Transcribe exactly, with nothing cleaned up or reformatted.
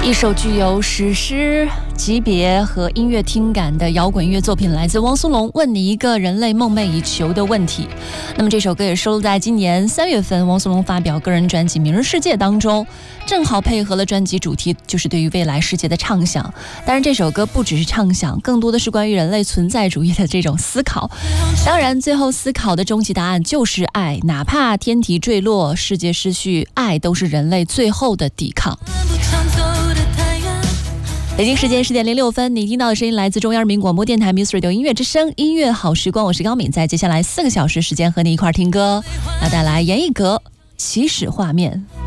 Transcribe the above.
一首具有史诗级别和音乐听感的摇滚乐作品，来自汪苏泷，问你一个人类梦寐以求的问题。那么这首歌也收录在今年三月份汪苏泷发表个人专辑《明日世界》当中，正好配合了专辑主题，就是对于未来世界的畅想。当然这首歌不只是畅想，更多的是关于人类存在主义的这种思考。当然最后思考的终极答案就是爱，哪怕天体坠落，世界失序，爱都是人类最后的抵抗。北京时间十点零六分，你听到的声音来自中央人民广播电台 Muse Radio 音乐之声音乐好时光，我是高敏，在接下来四个小时时间和你一块听歌，要带来严艺格起始画面。